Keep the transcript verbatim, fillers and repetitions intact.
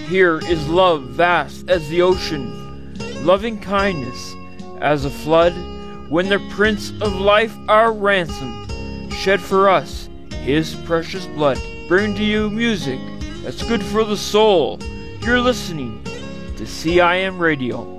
Here is love vast as the ocean, loving kindness as a flood. When the Prince of Life, our ransom, shed for us his precious blood. Bring to you music that's good for the soul. You're listening to C I M Radio.